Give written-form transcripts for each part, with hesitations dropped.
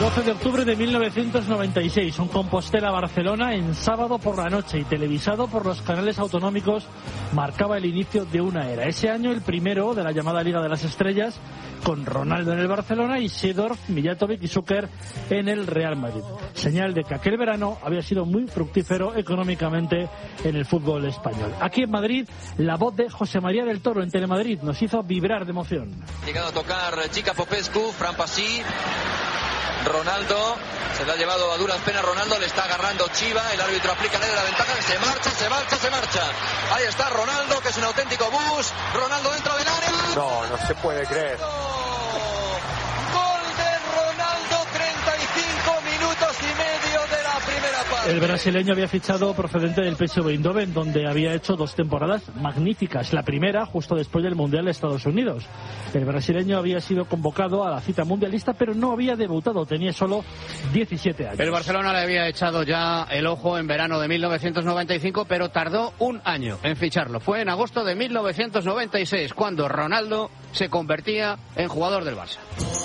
12 de octubre de 1996, un Compostela-Barcelona en sábado por la noche y televisado por los canales autonómicos marcaba el inicio de una era. Ese año el primero de la llamada Liga de las Estrellas, con Ronaldo en el Barcelona y Seedorf, Mijatovic y Zucker en el Real Madrid. Señal de que aquel verano había sido muy fructífero económicamente en el fútbol español. Aquí en Madrid, la voz de José María del Toro en Telemadrid nos hizo vibrar de emoción. Llegado a tocar Gica Popescu, Fran Passy. Ronaldo, se le ha llevado a duras penas Ronaldo, le está agarrando Chiva, el árbitro aplica la ventaja, se marcha. Ahí está Ronaldo, que es un auténtico bus, Ronaldo dentro del área. No se puede creer. Gol de Ronaldo, 35 minutos y medio de la primera parte. El brasileño había fichado procedente del PSV Eindhoven, donde había hecho 2 temporadas magníficas. La primera, justo después del Mundial de Estados Unidos. El brasileño había sido convocado a la cita mundialista, pero no había debutado, tenía solo 17 años. El Barcelona le había echado ya el ojo en verano de 1995, pero tardó un año en ficharlo. Fue en agosto de 1996, cuando Ronaldo se convertía en jugador del Barça.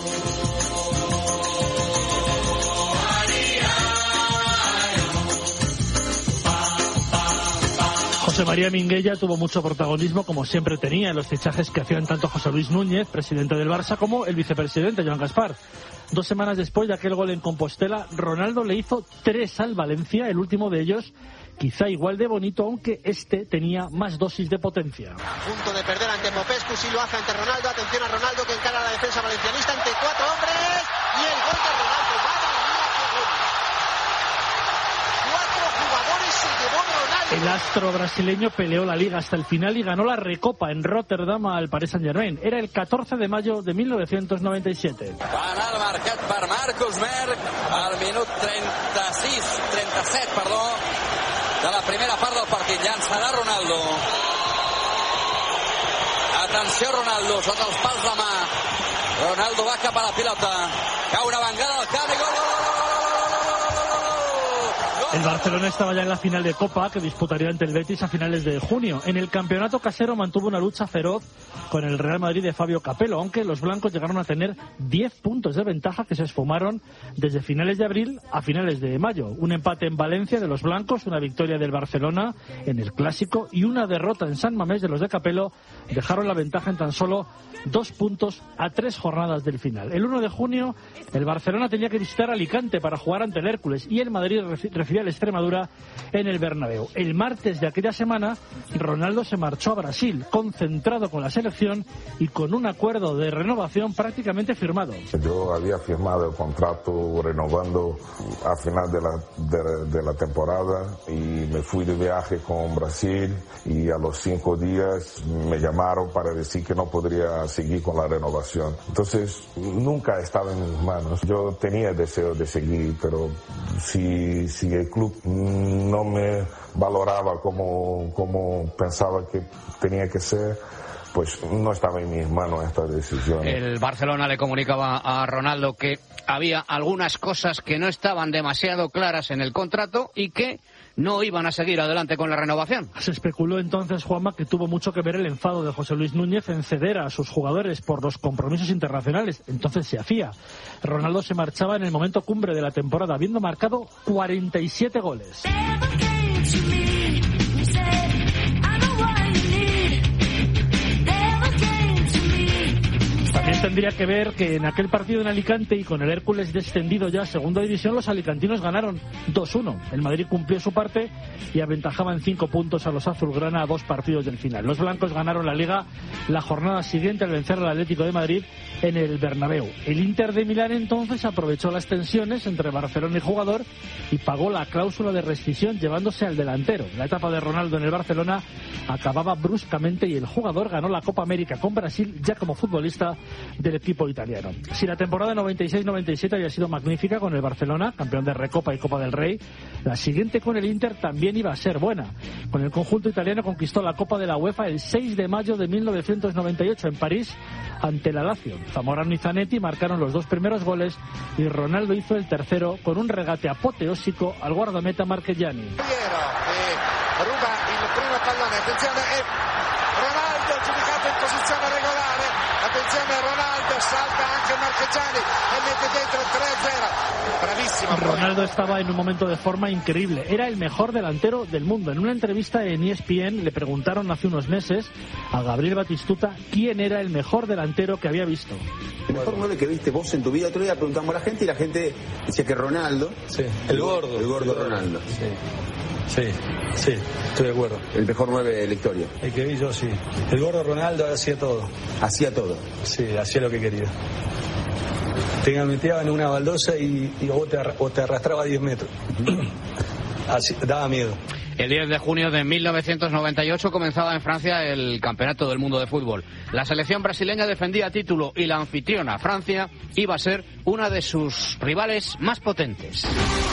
José María Minguella tuvo mucho protagonismo, como siempre tenía, en los fichajes que hacían tanto José Luis Núñez, presidente del Barça, como el vicepresidente Joan Gaspar. 2 semanas después de aquel gol en Compostela, Ronaldo le hizo 3 al Valencia, el último de ellos quizá igual de bonito, aunque este tenía más dosis de potencia. A punto de perder ante Popescu, si lo hace ante Ronaldo. Atención a Ronaldo, que encara a la defensa valencianista ante 4 hombres, y el gol de Ronaldo. Madre mía, qué gol. 4 jugadores se llevó Ronaldo. El astro brasileño peleó la Liga hasta el final y ganó la Recopa en Rotterdam al Paris Saint-Germain. Era el 14 de mayo de 1997. Penal marcat per Marcus Merck al minut 37, de la primera part del partit. Llançarà Ronaldo. Atenció Ronaldo, sota els pals de mà. Ronaldo va cap a la pilota. Cau una vengada al camp i gol. El Barcelona estaba ya en la final de Copa, que disputaría ante el Betis a finales de junio. En el campeonato casero mantuvo una lucha feroz con el Real Madrid de Fabio Capello, aunque los blancos llegaron a tener 10 puntos de ventaja que se esfumaron desde finales de abril a finales de mayo. Un empate en Valencia de los blancos, una victoria del Barcelona en el Clásico y una derrota en San Mamés de los de Capello dejaron la ventaja en tan solo 2 puntos a 3 jornadas del final. El 1 de junio el Barcelona tenía que visitar Alicante para jugar ante el Hércules y el Madrid recibía al Extremadura en el Bernabéu. El martes de aquella semana Ronaldo se marchó a Brasil, concentrado con la selección y con un acuerdo de renovación prácticamente firmado. Yo había firmado el contrato renovando a final de la temporada y me fui de viaje con Brasil y a los 5 días me llamaron para decir que no podría seguir con la renovación. Entonces nunca estaba en mis manos. Yo tenía deseo de seguir, pero si el club no me valoraba como pensaba que tenía que ser, pues no estaba en mis manos esta decisión. El Barcelona le comunicaba a Ronaldo que había algunas cosas que no estaban demasiado claras en el contrato y que no iban a seguir adelante con la renovación. Se especuló entonces, Juanma, que tuvo mucho que ver el enfado de José Luis Núñez en ceder a sus jugadores por los compromisos internacionales. Entonces se hacía. Ronaldo se marchaba en el momento cumbre de la temporada, habiendo marcado 47 goles. También tendría que ver que en aquel partido en Alicante y con el Hércules descendido ya a segunda división, los alicantinos ganaron 2-1. El Madrid cumplió su parte y aventajaba en 5 puntos a los azulgrana a 2 partidos del final. Los blancos ganaron la Liga la jornada siguiente al vencer al Atlético de Madrid en el Bernabéu. El Inter de Milán entonces aprovechó las tensiones entre Barcelona y jugador y pagó la cláusula de rescisión llevándose al delantero. La etapa de Ronaldo en el Barcelona acababa bruscamente y el jugador ganó la Copa América con Brasil ya como futbolista del equipo italiano. Si la temporada 96-97 había sido magnífica con el Barcelona, campeón de Recopa y Copa del Rey, la siguiente con el Inter también iba a ser buena. Con el conjunto italiano conquistó la Copa de la UEFA el 6 de mayo de 1998 en París ante la Lazio. Zamorano y Zanetti marcaron los 2 primeros goles y Ronaldo hizo el tercero con un regate apoteósico al guardameta Marchegiani. Ruba il primo pallone, attenzione, Ronaldo giudicato in posizione regolare, Attenzione Ronaldo, salta anche Marchegiani e mette dentro el 3-0. Bravissimo. Ronaldo estaba en un momento de forma increíble. Era el mejor delantero del mundo. En una entrevista en ESPN le preguntaron hace unos meses a Gabriel Batistuta quién era el mejor delantero que había visto. El mejor 9 que viste vos en tu vida. Otro día preguntamos a la gente y la gente decía que Ronaldo. Sí, el gordo Ronaldo. Sí, estoy de acuerdo. El mejor 9 de la historia. El que vi yo, sí. El gordo Ronaldo hacía todo. Hacía todo. Sí, hacía lo que quería. Te metía en una baldosa y vos te arrastraba a 10 metros. Así, daba miedo. El 10 de junio de 1998 comenzaba en Francia el Campeonato del Mundo de Fútbol. La selección brasileña defendía título y la anfitriona, Francia, iba a ser una de sus rivales más potentes.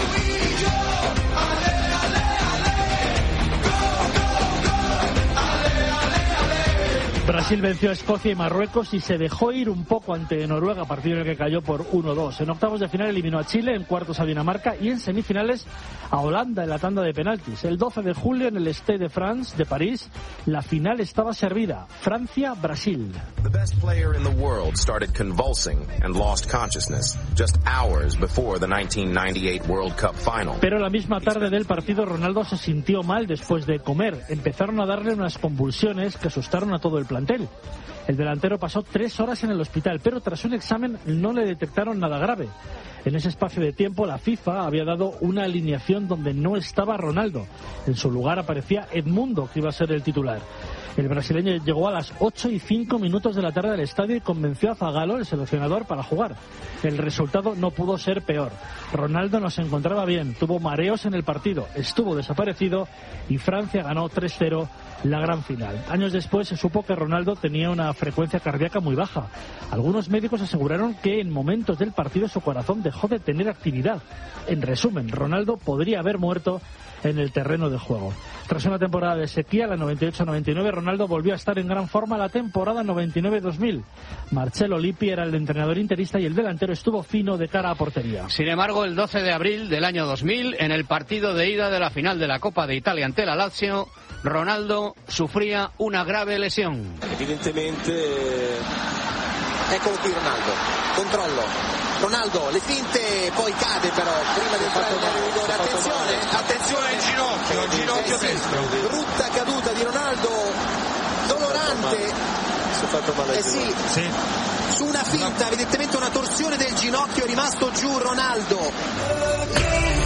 Brasil venció a Escocia y Marruecos y se dejó ir un poco ante Noruega, partido en el que cayó por 1-2. En octavos de final eliminó a Chile, en cuartos a Dinamarca y en semifinales a Holanda en la tanda de penaltis. El 12 de julio en el Stade de France de París, la final estaba servida. Francia-Brasil. The best player in the world started convulsing and lost consciousness just hours before the 1998 World Cup final. Pero la misma tarde del partido Ronaldo se sintió mal después de comer. Empezaron a darle unas convulsiones que asustaron a todo el plantel. El delantero pasó 3 horas en el hospital, pero tras un examen no le detectaron nada grave. En ese espacio de tiempo, la FIFA había dado una alineación donde no estaba Ronaldo. En su lugar aparecía Edmundo, que iba a ser el titular. El brasileño llegó a las 8:05 de la tarde al estadio y convenció a Zagallo, el seleccionador, para jugar. El resultado no pudo ser peor. Ronaldo no se encontraba bien, tuvo mareos en el partido, estuvo desaparecido y Francia ganó 3-0 la gran final. Años después se supo que Ronaldo tenía una frecuencia cardíaca muy baja. Algunos médicos aseguraron que en momentos del partido su corazón dejó de tener actividad. En resumen, Ronaldo podría haber muerto en el terreno de juego. Tras una temporada de sequía, la 98-99, Ronaldo volvió a estar en gran forma la temporada 99-2000. Marcello Lippi era el entrenador interista y el delantero estuvo fino de cara a portería. Sin embargo, el 12 de abril del año 2000, en el partido de ida de la final de la Copa de Italia ante la Lazio, Ronaldo sufría una grave lesión. Evidentemente, eccolo qui Ronaldo, controllo. Ronaldo, le finte, poi cade però, prima di entrare nel rigore, attenzione al ginocchio destro. Brutta caduta di Ronaldo, dolorante. Si è fatto male sì. Su una finta, evidentemente una torsione del ginocchio, è rimasto giù Ronaldo.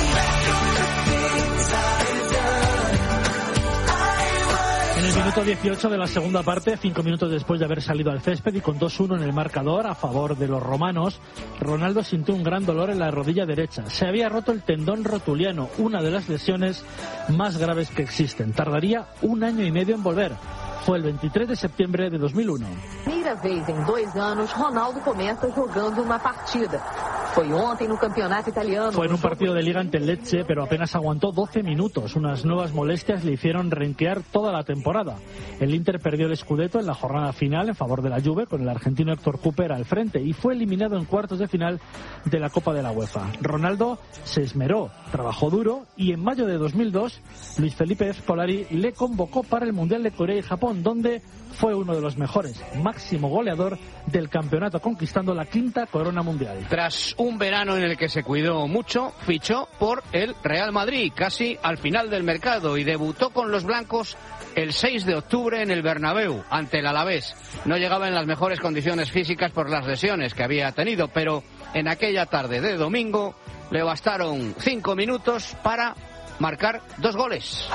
En el minuto 18 de la segunda parte, 5 minutos después de haber salido al césped y con 2-1 en el marcador a favor de los romanos, Ronaldo sintió un gran dolor en la rodilla derecha. Se había roto el tendón rotuliano, una de las lesiones más graves que existen. Tardaría 1 año y medio en volver. Fue el 23 de septiembre de 2001. Primera vez en 2 años, Ronaldo comienza jugando una partida. Fue ontem no campeonato italiano. Fue en un partido de liga ante el Lecce, pero apenas aguantó 12 minutos. Unas nuevas molestias le hicieron renquear toda la temporada. El Inter perdió el Scudetto en la jornada final en favor de la Juve, con el argentino Héctor Cooper al frente, y fue eliminado en cuartos de final de la Copa de la UEFA. Ronaldo se esmeró, trabajó duro, y en mayo de 2002, Luis Felipe Scolari le convocó para el Mundial de Corea y Japón, donde fue uno de los mejores, máximo goleador del campeonato, conquistando la 5ª corona mundial. Tras un verano en el que se cuidó mucho, fichó por el Real Madrid casi al final del mercado y debutó con los blancos el 6 de octubre en el Bernabéu ante el Alavés. No llegaba en las mejores condiciones físicas por las lesiones que había tenido, pero en aquella tarde de domingo le bastaron 5 minutos para marcar 2 goles.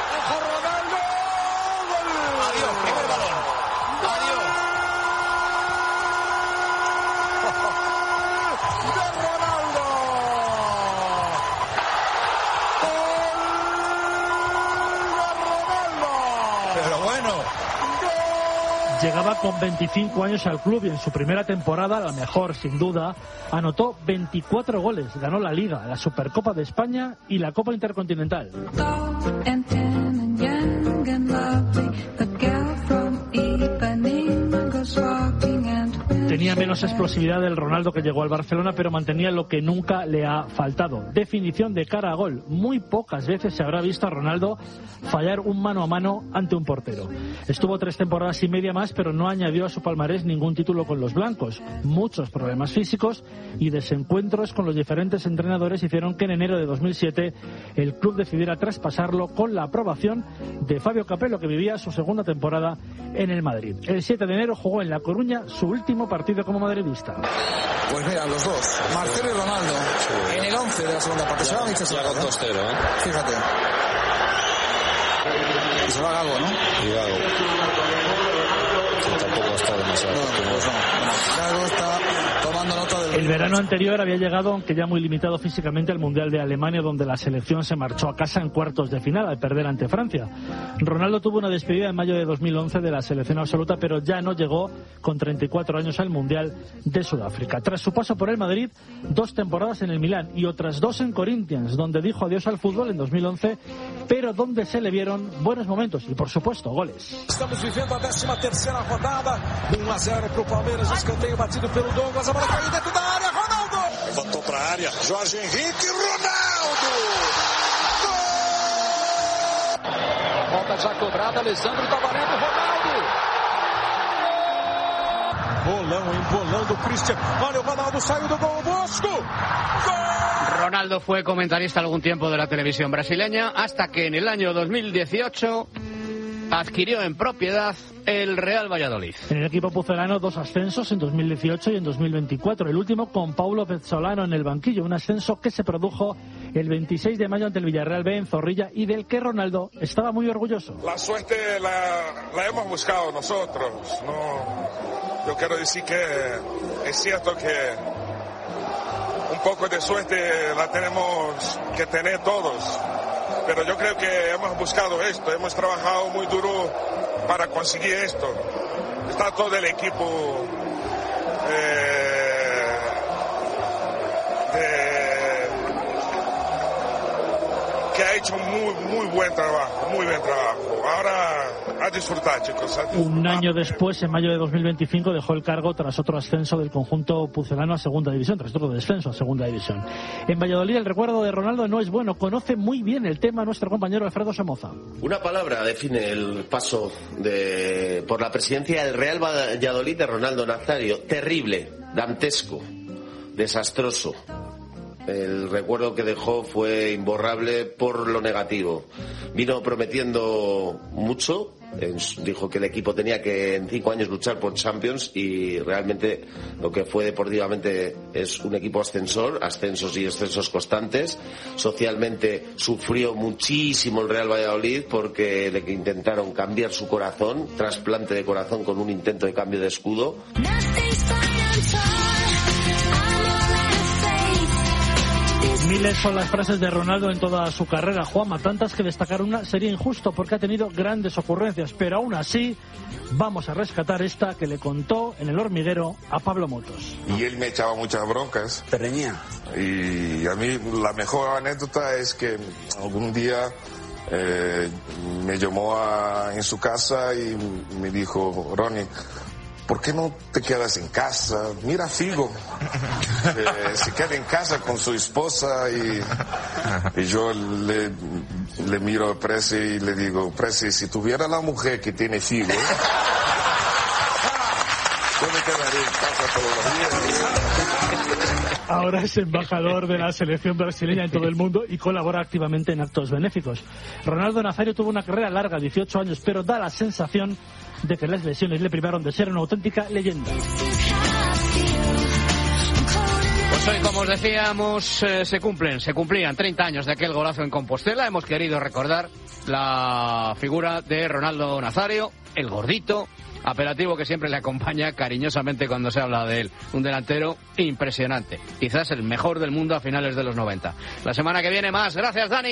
Adiós, primer balón. Adiós. De Ronaldo. Pero bueno. Llegaba con 25 años al club y en su primera temporada, la mejor sin duda, anotó 24 goles. Ganó la Liga, la Supercopa de España y la Copa Intercontinental. Tenía menos explosividad del Ronaldo que llegó al Barcelona, pero mantenía lo que nunca le ha faltado: definición de cara a gol. Muy pocas veces se habrá visto a Ronaldo fallar un mano a mano ante un portero. Estuvo 3 temporadas y media más, pero no añadió a su palmarés ningún título con los blancos. Muchos problemas físicos y desencuentros con los diferentes entrenadores hicieron que en enero de 2007 el club decidiera traspasarlo con la aprobación de Fabio Capello, que vivía su segunda temporada en el Madrid. El 7 de enero jugó en La Coruña su último partido como madridista. Pues mira, los dos, Marcelo y Ronaldo, en el 11 de la segunda parte. Se van y se van 2-0, Fíjate. Y se va Gago, ¿no? Y Gago. Tampoco está demasiado. Gago está tomando nota del... El verano anterior había llegado, aunque ya muy limitado físicamente, al Mundial de Alemania, donde la selección se marchó a casa en cuartos de final al perder ante Francia. Ronaldo tuvo una despedida en mayo de 2011 de la selección absoluta, pero ya no llegó con 34 años al Mundial de Sudáfrica. Tras su paso por el Madrid, 2 temporadas en el Milán y otras 2 en Corinthians, donde dijo adiós al fútbol en 2011, pero donde se le vieron buenos momentos y, por supuesto, goles. Estamos viviendo a 13ª rodada, 1-0 para o Palmeiras, escanteio batido pelo Douglas, a bola caiu dentro da área, Ronaldo! Levantou para a área, Jorge Henrique, Ronaldo! Gol! Volta já cobrada, Alessandro tá valendo, Ronaldo! Bolão do Christian, olha o Ronaldo, saiu do gol, Bosco! Gol! Ronaldo fue comentarista algún tiempo de la televisión brasileña, hasta que en el año 2018 adquirió en propiedad el Real Valladolid. En el equipo pucelano 2 ascensos en 2018 y en 2024, el último con Paulo Pezzolano en el banquillo, un ascenso que se produjo el 26 de mayo ante el Villarreal B en Zorrilla y del que Ronaldo estaba muy orgulloso. La suerte la hemos buscado nosotros, ¿no? Yo quiero decir que es cierto que un poco de suerte la tenemos que tener todos. Pero yo creo que hemos buscado esto, hemos trabajado muy duro para conseguir esto. Está todo el equipo que ha hecho muy buen trabajo, muy buen trabajo. Ahora a disfrutar, chicos. Un año después, en mayo de 2025, dejó el cargo tras otro ascenso del conjunto pucelano a segunda división, tras otro descenso a segunda división. En Valladolid el recuerdo de Ronaldo no es bueno, conoce muy bien el tema nuestro compañero Alfredo Somoza. Una palabra define el paso por la presidencia del Real Valladolid de Ronaldo Nazario: terrible, dantesco, desastroso. El recuerdo que dejó fue imborrable por lo negativo. Vino prometiendo mucho, dijo que el equipo tenía que en 5 años luchar por Champions y realmente lo que fue deportivamente es un equipo ascensor, ascensos y descensos constantes. Socialmente sufrió muchísimo el Real Valladolid porque le intentaron cambiar su corazón, trasplante de corazón con un intento de cambio de escudo. Miles son las frases de Ronaldo en toda su carrera, Juanma, tantas que destacar una sería injusto porque ha tenido grandes ocurrencias, pero aún así vamos a rescatar esta que le contó en El Hormiguero a Pablo Motos. Y él me echaba muchas broncas. ¿Te reñía? Y a mí la mejor anécdota es que algún día me llamó en su casa y me dijo: Ronnie, ¿por qué no te quedas en casa? Mira a Figo, se queda en casa con su esposa y yo le miro a Presi y le digo: Presi, si tuviera la mujer que tiene Figo, yo me quedaría en casa todos los días. Ahora es embajador de la selección brasileña en todo el mundo y colabora activamente en actos benéficos. Ronaldo Nazario tuvo una carrera larga, 18 años, pero da la sensación de que las lesiones le privaron de ser una auténtica leyenda. Pues hoy, como os decíamos, se cumplían 30 años de aquel golazo en Compostela. Hemos querido recordar la figura de Ronaldo Nazario, el gordito, apelativo que siempre le acompaña cariñosamente cuando se habla de él. Un delantero impresionante, quizás el mejor del mundo a finales de los 90. La semana que viene más. Gracias, Dani.